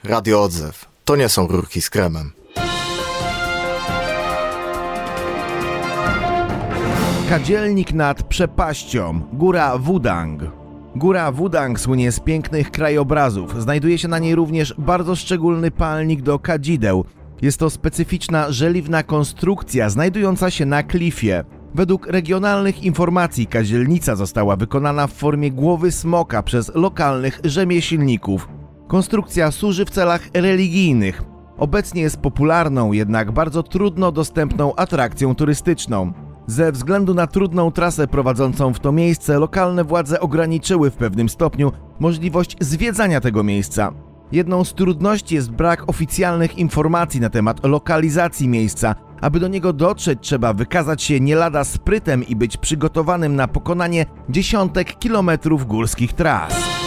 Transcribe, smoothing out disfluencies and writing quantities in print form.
Radio Odzew. To nie są rurki z kremem. Kadzielnik nad przepaścią. Góra Wudang. Góra Wudang słynie z pięknych krajobrazów. Znajduje się na niej również bardzo szczególny palnik do kadzideł. Jest to specyficzna, żeliwna konstrukcja znajdująca się na klifie. Według regionalnych informacji kadzielnica została wykonana w formie głowy smoka przez lokalnych rzemieślników. Konstrukcja służy w celach religijnych. Obecnie jest popularną, jednak bardzo trudno dostępną atrakcją turystyczną. Ze względu na trudną trasę prowadzącą w to miejsce, lokalne władze ograniczyły w pewnym stopniu możliwość zwiedzania tego miejsca. Jedną z trudności jest brak oficjalnych informacji na temat lokalizacji miejsca. Aby do niego dotrzeć, trzeba wykazać się nie lada sprytem i być przygotowanym na pokonanie dziesiątek kilometrów górskich tras.